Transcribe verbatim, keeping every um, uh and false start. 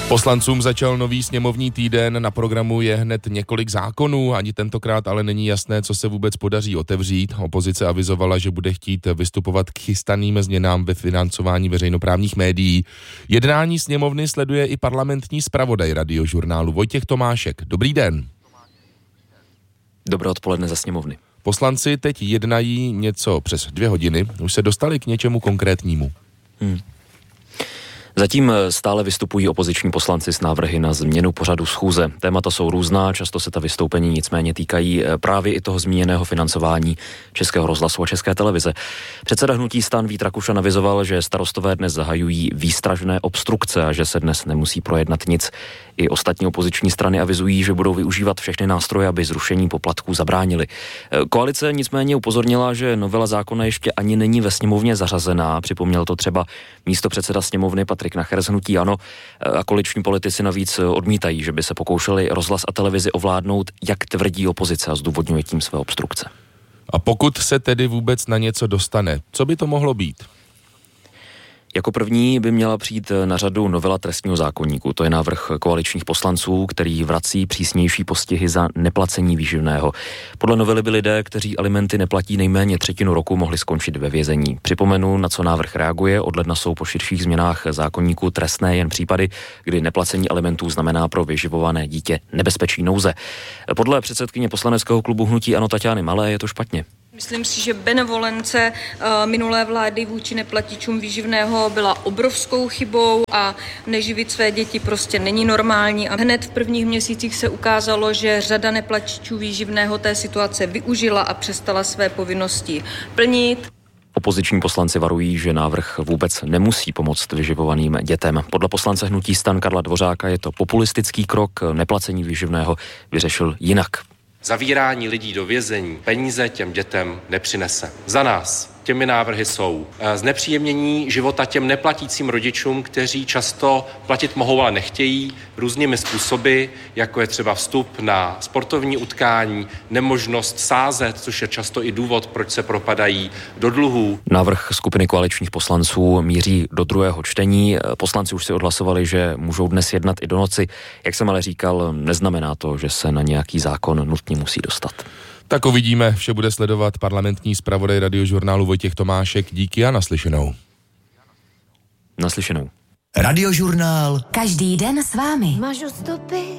Poslancům začal nový sněmovní týden, na programu je hned několik zákonů, ani tentokrát ale není jasné, co se vůbec podaří otevřít. Opozice avizovala, že bude chtít vystupovat k chystaným změnám ve financování veřejnoprávních médií. Jednání sněmovny sleduje i parlamentní zpravodaj Radiožurnálu Vojtěch Tomášek. Dobrý den. Dobré odpoledne za sněmovny. Poslanci teď jednají něco přes dvě hodiny, už se dostali k něčemu konkrétnímu. Hmm. Zatím stále vystupují opoziční poslanci s návrhy na změnu pořadu schůze. Témata jsou různá, často se ta vystoupení nicméně týkají právě i toho zmíněného financování Českého rozhlasu a České televize. Předseda hnutí STAN Vít Rakušan avizoval, že starostové dnes zahajují výstražné obstrukce a že se dnes nemusí projednat nic. I ostatní opoziční strany avizují, že budou využívat všechny nástroje, aby zrušení poplatků zabránili. Koalice nicméně upozornila, že novela zákona ještě ani není ve sněmovně zařazená. Připomněl to třeba místopředseda sněmovny Patrik Nacher z hnutí ANO, a koaliční politici navíc odmítají, že by se pokoušeli rozhlas a televizi ovládnout, jak tvrdí opozice, a zdůvodňuje tím své obstrukce. A pokud se tedy vůbec na něco dostane, co by to mohlo být? Jako první by měla přijít na řadu novela trestního zákoníku. To je návrh koaličních poslanců, který vrací přísnější postihy za neplacení výživného. Podle novely by lidé, kteří alimenty neplatí nejméně třetinu roku, mohli skončit ve vězení. Připomenu, na co návrh reaguje. Od ledna jsou po širších změnách zákoníku trestné jen případy, kdy neplacení alimentů znamená pro vyživované dítě nebezpečí nouze. Podle předsedkyně poslaneckého klubu hnutí ANO Taťány Malé je to špatně. Myslím si, že benevolence minulé vlády vůči neplatičům výživného byla obrovskou chybou a neživit své děti prostě není normální. A hned v prvních měsících se ukázalo, že řada neplatičů výživného té situace využila a přestala své povinnosti plnit. Opoziční poslanci varují, že návrh vůbec nemusí pomoct vyživovaným dětem. Podle poslance hnutí STAN Karla Dvořáka je to populistický krok, neplacení výživného vyřešil jinak. Zavírání lidí do vězení peníze těm dětem nepřinese. Za nás těmi návrhy jsou znepříjemnění života těm neplatícím rodičům, kteří často platit mohou, ale nechtějí, různými způsoby, jako je třeba vstup na sportovní utkání, nemožnost sázet, což je často i důvod, proč se propadají do dluhů. Návrh skupiny koaličních poslanců míří do druhého čtení. Poslanci už si odhlasovali, že můžou dnes jednat i do noci. Jak jsem ale říkal, neznamená to, že se na nějaký zákon nutně musí dostat. Tak uvidíme, vše bude sledovat parlamentní zpravodaj Radiožurnálu Vojtěch Tomášek. Díky a naslyšenou. Naslyšenou. Radiožurnál. Každý den s vámi. Mažu stopy.